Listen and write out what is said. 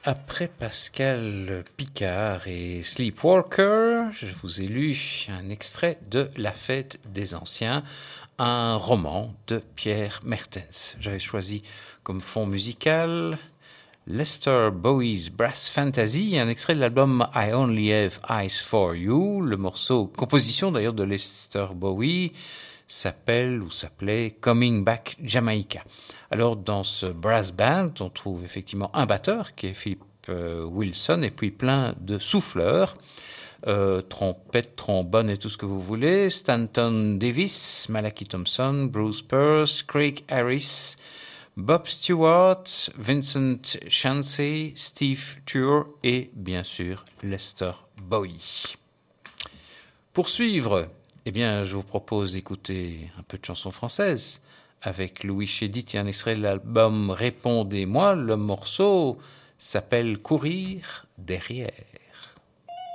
Après Pascal Picard et Sleepwalker, je vous ai lu un extrait de La Fête des Anciens, un roman de Pierre Mertens. J'avais choisi comme fond musical Lester Bowie's Brass Fantasy, un extrait de l'album I Only Have Eyes for You. Le morceau, composition d'ailleurs de Lester Bowie, s'appelait Coming Back Jamaica. Alors dans ce brass band, on trouve effectivement un batteur qui est Philip Wilson et puis plein de souffleurs, trompette, trombone et tout ce que vous voulez, Stanton Davis, Malachi Thompson, Bruce Pearce, Craig Harris, Bob Stewart, Vincent Chansey, Steve Tuer et bien sûr Lester Bowie. Pour suivre, je vous propose d'écouter un peu de chansons françaises avec Louis Chédid et un extrait de l'album Répondez-moi. Le morceau s'appelle Courir derrière.